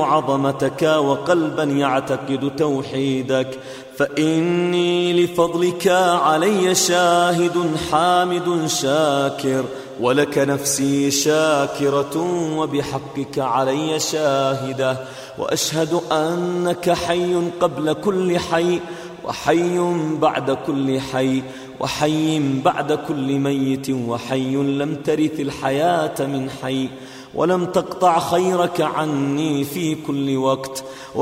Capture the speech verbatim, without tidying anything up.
عظمتك وقلبا يعتقد توحيدك، فإني لفضلك علي شاهد حامد شاكر، ولك نفسي شاكرة وبحقك علي شاهدة، وأشهد أنك حي قبل كل حي، وحي بعد كل حي، وحي بعد كل ميت، وحي لم ترث الحياة من حي، ولم تقطع خيرك عني في كل وقت.